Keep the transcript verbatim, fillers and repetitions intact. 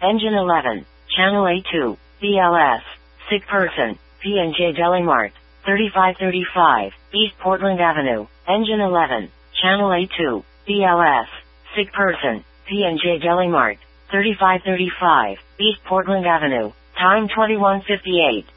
Engine eleven, Channel A two, B L S, sick person, P and J Deli Mart, thirty-five thirty-five, East Portland Avenue, Engine eleven, Channel A two, B L S, sick person, P and J Deli Mart, thirty-five thirty-five, East Portland Avenue, time twenty-one fifty-eight.